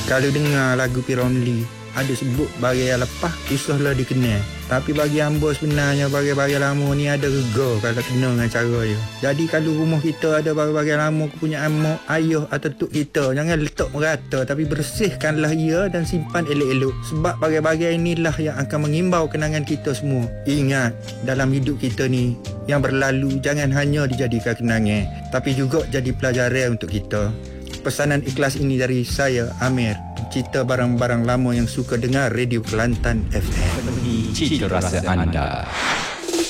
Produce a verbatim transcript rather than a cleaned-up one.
Kalau dengar lagu P. Ramlee, ada sebut bagi yang lepas, susahlah dikenal. Tapi bagi hamba sebenarnya bagi-bagi lama ni ada rega kalau kena dengan cara dia. Jadi kalau rumah kita ada bagi-bagi lama kepunyaan mak, ayah atau tok kita, jangan letak merata tapi bersihkanlah ia dan simpan elok-elok. Sebab bagi-bagi inilah yang akan mengimbau kenangan kita semua. Ingat, dalam hidup kita ni, yang berlalu jangan hanya dijadikan kenangan, tapi juga jadi pelajaran untuk kita. Pesanan ikhlas ini dari saya, Amir, pencipta barang-barang lama yang suka dengar Radio Kelantan F M. Cita rasa anda.